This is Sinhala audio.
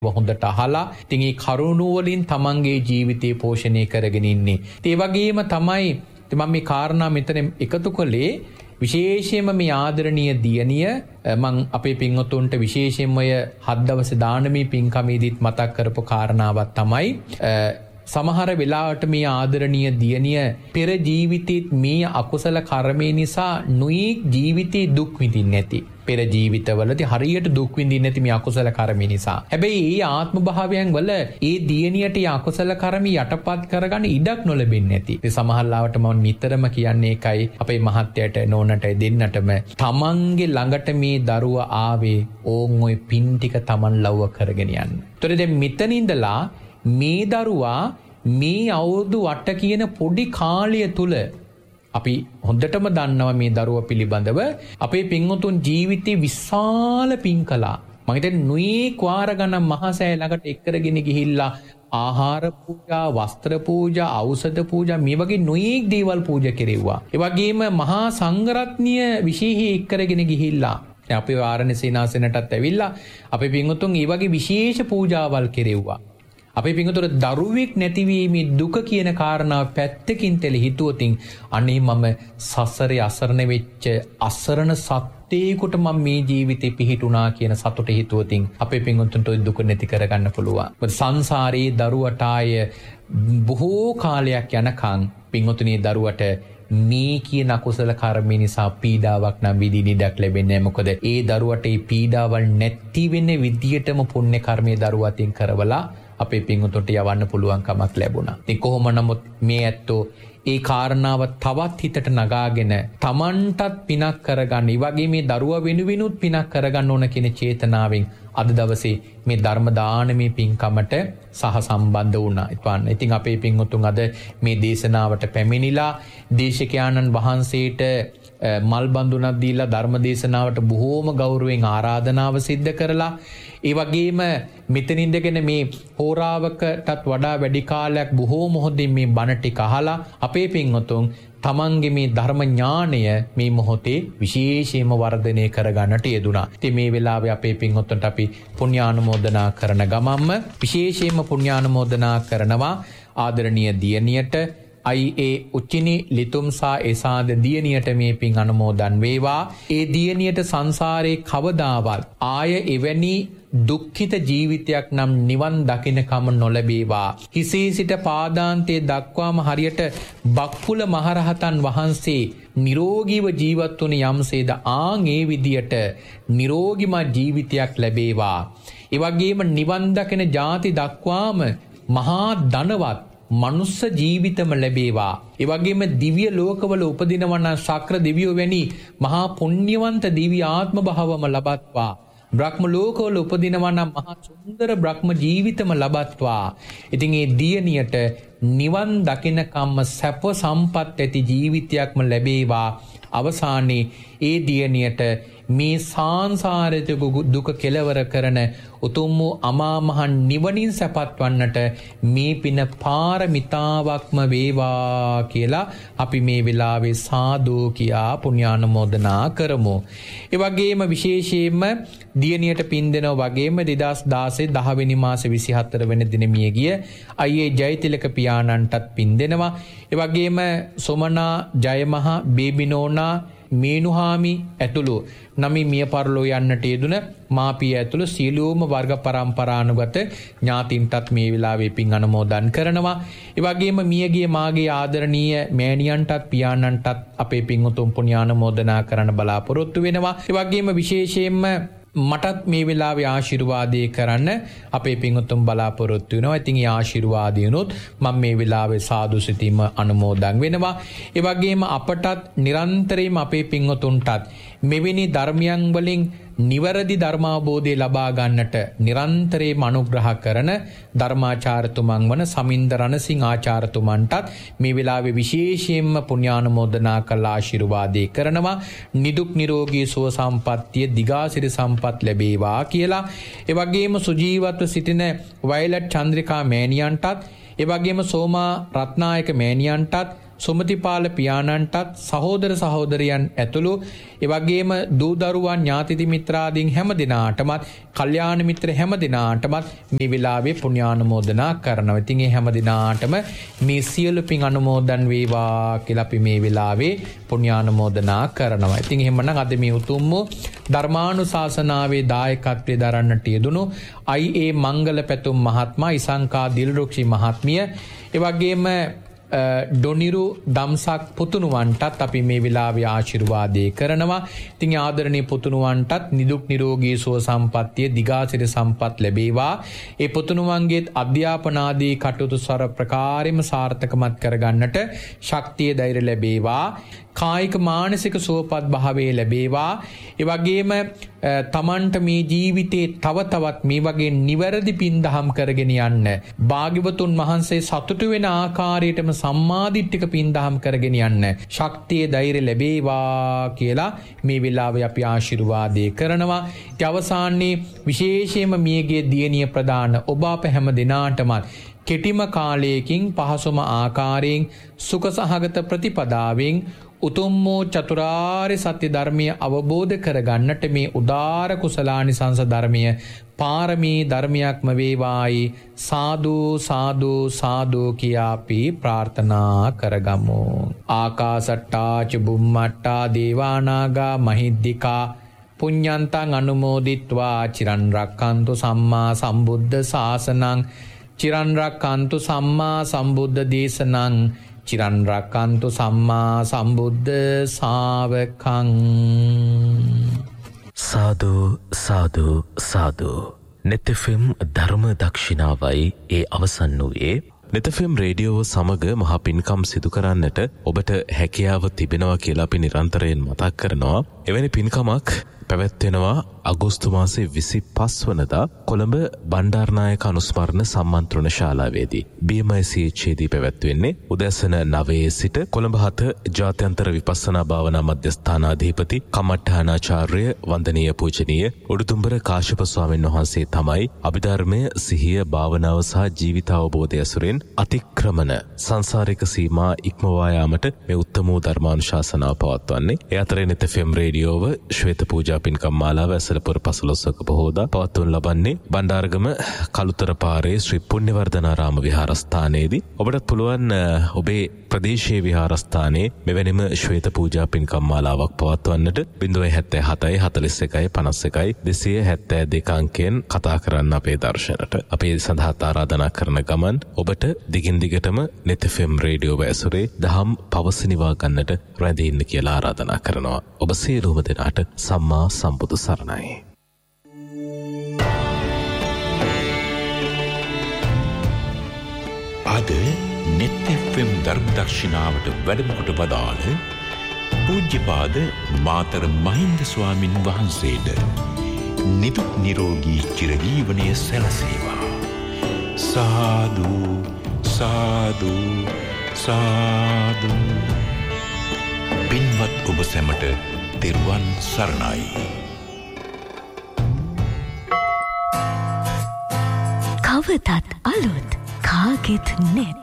හොඳට අහලා ඉතින් මේ කරුණු වලින් තමන්ගේ ජීවිතේ පෝෂණය කරගෙන ඉන්නේ. ඒ වගේම තමයි මම මේ කාරණා මෙතන එකතු කළේ විශේෂයෙන්ම මේ ආදරණීය දියණිය මම අපේ පින්වතුන්ට විශේෂයෙන්ම ඔය 7 දවසේ දානමේ පින්කමේදීත් මතක් කරපු කාරණාවක් තමයි සමහර වෙලාවට මේ ආදරණීය දියණිය පෙර ජීවිතේත් මේ අකුසල කර්මේ නිසා නුයි ජීවිතේ දුක් විඳින්නේ නැති. පෙර ජීවිතවලදී හරියට දුක් විඳින්නේ නැති මේ අකුසල කර්මේ නිසා. හැබැයි මේ ආත්ම භාවයන් වල ඒ දියණියට මේ අකුසල කර්ම යටපත් කරගන්න ඉඩක් නොලැබෙන්නේ නැති. ඒ සමහරවිට මම නිතරම කියන්නේ ඒකයි අපේ මහත්තයට නෝනට දෙන්නටම තමන්ගේ ළඟට මේ දරුවා ආවේ ඕන් ওই පින් ටික තමන් ලව්ව කරගෙන යන්න. ඒතර දැන් මෙතන ඉඳලා මේ දරුවා මේ අවුරුදු 8 කියන පොඩි කාලය තුල අපි හොඳටම දන්නවා මේ දරුවා පිළිබඳව අපේ පින්වතුන් ජීවිතේ විශාල පින් කළා. මම හිතන්නේ නුයි ක්වාර ගණන් මහසෑය ළඟට එක්කරගෙන ගිහිල්ලා ආහාර පූජා, වස්ත්‍ර පූජා, ඖෂධ පූජා මේ වගේ නුයි දේවල් පූජා කෙරෙව්වා. ඒ වගේම මහා සංඝරත්නය විශේෂී එක්කරගෙන ගිහිල්ලා අපේ වාරණේ සේනාසනටත් ඇවිල්ලා අපේ පින්වතුන් මේ වගේ විශේෂ පූජාවල් කෙරෙව්වා. අපේ පිංගුතර දරුවෙක් නැතිවීමේ දුක කියන කාරණාව පැත්තකින් තෙල හිතුවොතින් අනේ මම සසරේ අසරණ වෙච්ච අසරණ සත්‍යයකට මම මේ ජීවිතේ පිහිටුණා කියන සතුට හිතුවොතින් අපේ පිංගුතුන්ට ওই දුක නැති කරගන්න පුළුවන්. මොකද සංසාරේ දරුවට ආය බොහෝ කාලයක් යනකම් පිංගුතුනේ දරුවට මේ කියන අකුසල කර්ම නිසා පීඩාවක් නම් විඳින්න ඉඩක් ලැබෙන්නේ නැහැ. මොකද ඒ දරුවට මේ පීඩාවල් නැති වෙන විදියටම පුණ්‍ය කර්මයේ දරුවතින් කරවලා අපේ පින්වතුන්ට යවන්න පුළුවන් කමක් ලැබුණා. ඉතින් කොහොම නමුත් මේ ඇත්තෝ ඒ කාරණාව තවත් හිතට නගාගෙන Tamanටත් පිනක් කරගන්න, ඒ වගේ මේ දරුවා වෙනුවෙනුත් පිනක් කරගන්න ඕන කියන චේතනාවෙන් අද දවසේ මේ ධර්ම දානමේ පින්කමට සහ සම්බන්ධ වුණා. ඉතින් අපේ පින්වතුන් අද මේ දේශනාවට පැමිණිලා දේශකයාණන් වහන්සේට මල් බඳුනක් දීලා ධර්ම දේශනාවට බොහෝම ගෞරවයෙන් ආරාධනාව සිද්ධ කරලා ඒ වගේම මෙතන ඉඳගෙන මේ හෝරාවකටත් වඩා වැඩි කාලයක් බොහෝ මොහොතින් මේ බණ ටික අහලා අපේ පින්වතුන් තමන්ගේ මේ ධර්ම ඥාණය මේ මොහොතේ විශේෂයෙන්ම වර්ධනය කරගන්නට යෙදුණා. ඉතින් මේ වෙලාවේ අපේ පින්වතුන්ට අපි පුණ්‍යානුමෝදනා කරන ගමම්ම විශේෂයෙන්ම පුණ්‍යානුමෝදනා කරනවා ආදරණීය දියණියට අයිඒ උච්චිනි ලිතුම්සා එසාද දියණියට මේ පින් අනුමෝදන් වේවා. ඒ දියණියට සංසාරේ කවදාවත් ආය එවැනි දුක්ඛිත ජීවිතයක් නම් නිවන් දකින්නකම නොලැබේවා. හිසේ සිට පාදාන්තයේ දක්වාම හරියට බක්කුල මහරහතන් වහන්සේ නිරෝගීව ජීවත් වුණ යම්සේද ආන් ඒ විදියට නිරෝගිමත් ජීවිතයක් ලැබේවා. ඒ වගේම නිවන් දකින ජාති දක්වාම මහා ධනවත් මනුස්ස ජීවිතම ලැබේවා. ඒ වගේම දිව්‍ය ලෝකවල උපදිනවා නම් ශක්‍ර දෙවියෝ වැනි මහා පුණ්‍යවන්ත දිව්‍ය ආත්ම භාවම ලබත්වා. බ්‍රහ්ම ලෝකවල උපදිනවා නම් මහා සුන්දර බ්‍රහ්ම ජීවිතම ලබත්වා. ඉතින් මේ දියණියට නිවන් දකින කම්ම සැප සම්පත් ඇති ජීවිතයක්ම ලැබේවා. අවසානයේ ඒ දියණියට මේ සංසාරික දුක කෙලවර කරන උතුම් වූ අමා මහ නිවනින් සැපත් වන්නට මේ පින පාරමිතාවක්ම වේවා කියලා අපි මේ වෙලාවේ සාදු කියා පුණ්‍යානුමෝදනා කරමු. ඒ වගේම විශේෂයෙන්ම දියණියට පින් දෙනවා වගේම 2016 10 වෙනි මාසේ 24 වෙනි දින මිය ගිය අයියේ ජයතිලක පියාණන්ටත් පින් දෙනවා. ඒ වගේම සොමනා ජයමහා බේබිනෝනා මේනුහාමි ඇතුළු නමි මිය පරලෝ යන්නට යෙදුන මාපිය ඇතුළු සියලුම වර්ග පරම්පරානුගත ඥාතින්ටත් මේ වෙලාවේ පින් අනුමෝදන් කරනවා. ඒ වගේම මියගිය මාගේ ආදරණීය මෑණියන්ටත් පියාණන්ටත් අපේ පින් උතුම් පුණ්‍යානුමෝදනා කරන්න බලාපොරොත්තු වෙනවා. ඒ වගේම විශේෂයෙන්ම මටත් මේ වෙලාවේ ආශිර්වාදේ කරන්න අපේ පින්වතුන් බලාපොරොත්තු වෙනවා. ඉතින් ඒ ආශිර්වාදයනොත් මම මේ වෙලාවේ සාදු සිතීම අනුමෝදන් වෙනවා. ඒ වගේම අපටත් නිරන්තරයෙන්ම අපේ පින්වතුන්ටත් මෙවැනි ධර්මයන් වලින් නිවැරදි ධර්මාබෝධය ලබා ගන්නට නිරන්තරයෙන්ම අනුග්‍රහ කරන ධර්මාචාර්යතුමන් වන සමින්ද රණසිංහ ආචාර්යතුමන්ටත් මේ වෙලාවේ විශේෂයෙන්ම පුණ්‍යානුමෝදනා කළ ආශිර්වාදේ කරනවා. නිදුක් නිරෝගී සුව සම්පන්නිය දිගාසිරි සම්පත් ලැබේවා කියලා. ඒ වගේම සුජීවත්ව සිටින වයලට් චන්ද්‍රිකා මෑණියන්ටත්, ඒ වගේම සෝමා රත්නායක මෑණියන්ටත්, සුමතිපාල පියාණන්ටත් සහෝදර සහෝදරයන් ඇතුළු එවැගේම දූ දරුවන් ඥාති මිත්‍රාදීන් හැම දිනාටමත් කල්යාණ මිත්‍ර හැම දිනාටමත් මේ වෙලාවේ පුණ්‍යානුමෝදනා කරනවා. ඉතින් මේ හැම දිනාටම මේ සියලු පින් අනුමෝදන් වේවා කියලා අපි මේ වෙලාවේ පුණ්‍යානුමෝදනා කරනවා. ඉතින් එහෙමනම් අද මේ උතුම් ධර්මානුශාසනාවේ දායකත්වයේ දරන්නට යෙදුණු I.A. මංගල පැතුම් මහත්මයා, ඉසංකා දිල්රුක්ෂි මහත්මිය, එවැගේම ඩොනිරු දම්සක් පුතුණුවන්ටත් අපි මේ වෙලාවේ ආශිර්වාදේ කරනවා. ඉතින් ආදරණීය පුතුණුවන්ටත් නිදුක් නිරෝගී සුව සම්පන්නිය දිගාසිරි සම්පත් ලැබේවා. ඒ පුතුණුවන්ගේත් අධ්‍යාපන ආදී කටයුතු සර ප්‍රකාරයෙන්ම සාර්ථකමත් කරගන්නට ශක්තිය ධෛර්ය ලැබේවා. කායික මානසික සුවපත් භාවයේ ලැබේවා. ඒ වගේම තමන්ට මේ ජීවිතේ තව තවත් මේ වගේ නිවැරදි පින්දහම් කරගෙන යන්න, භාග්‍යවතුන් වහන්සේ සතුටු වෙන ආකාරයටම සම්මාදිට්ඨික පින්දහම් කරගෙන යන්න ශක්තිය ධෛර්ය ලැබේවා කියලා මේ වෙලාවේ අපි ආශිර්වාදේ කරනවා. ඊට අවසානයේ විශේෂයෙන්ම මියගේ දියණිය ප්‍රදාන ඔබ අප හැම දිනාටම කෙටිම කාලයකින් පහසුම ආකාරයෙන් සුඛ සහගත ප්‍රතිපදාවෙන් උතුම් වූ චතුරාර්ය සත්‍ය ධර්මය අවබෝධ කරගන්නට මේ උදාර කුසලානිසංස ධර්මය පාරමී ධර්මයක්ම වේවායි සාදු සාදු සාදු කියා අපි ප්‍රාර්ථනා කරගමු. ආකාසට්ටා ච බුම්මට්ටා දේවානාගා මහිද්దికා පුඤ්ඤන්තං අනුමෝදිත්වා චිරන් රක්ඛන්තු සම්මා සම්බුද්ධ ශාසනං චිරන් රක්ඛන්තු සම්මා සම්බුද්ධ දේශනං චිරන් රක්ඛන්තු සම්මා සම්බුද්ධ ශාවකං. සාදු සාදු සාදු. නෙතෙෆම් ධර්ම දක්ෂිනාවයි ඒ අවසන් වූයේ. නෙතෙෆම් රේඩියෝ සමග මහා පින්කම් සිදු කරන්නට ඔබට හැකියාව තිබෙනවා කියලා අපි නිරන්තරයෙන් මතක් කරනවා. එවැනි පින්කමක් පැවැත්වෙනවා අගෝස්තු මාසේ 25 වනදා කොළඹ බණ්ඩාරනායක අනුස්මරණ සම්මන්ත්‍රණ ශාලාවේදී BMICHදී පැවැත්වෙන්නේ උදෑසන 9 සිට කොළඹ 7 ජාත්‍යන්තර විපස්සනා භාවනා මධ්‍යස්ථානාධිපති කමඨානාචාර්ය වන්දනීය පූජනීය උඩුදුම්බර කාශ්‍යප ස්වාමීන් වහන්සේ තමයි අභිධර්මය, සිහිය, භාවනාව සහ ජීවිතාවබෝධය ඇසුරෙන් අතික්‍රමන සංසාරික සීමා ඉක්මවා යාමට මේ උත්තම ධර්මානුශාසනාව පවත්වන්නේ. ඒ අතරේ නෙතෙෆම් රේඩියෝව ශ්වේත පූජා පින්කම් මාලාව ඇසලපුර 15 පොහෝදා පවත්වනු ලබන්නේ බණ්ඩාරගම කළුතර පාරේ ශ්‍රී පුණ්‍යවර්ධනාරාම විහාරස්ථානයේදී. ඔබටත් පුළුවන් ඔබේ ප්‍රදේශීය විහාරස්ථානයේ මෙවැනිම ශ්වේත පූජා පින්කම් මාලාවක් පවත්වන්නට 077 41 51 272 අංකයෙන් කතා කරන්න අපේ දර්ශනට. අපි සඳහා ආරාධනා කරන ගමන් ඔබට දිගින් දිගටම නෙතෙෆම් රේඩියෝ ඇසුරේ දහම් පවසනිවා ගන්නට රැඳී ඉන්න කියලා ආරාධනා කරනවා. ඔබ සියලුම දෙනාට සම්මා සම්බුදු සරණයි. අද නෙතෙෆම් ධර්ම දක්ෂිනාවට වැඩමකොට වදාළ පූජ්‍යපාද මාතර මහින්ද ස්වාමින් වහන්සේට නිදුක් නිරෝගී චිරජීවනයේ සැලසේවා. සාදු සාදු සාදු. පින්වත් ඔබ සැමට තෙරුවන් සරණයි. කවතත් අලුත් කාගෙත් නෙත්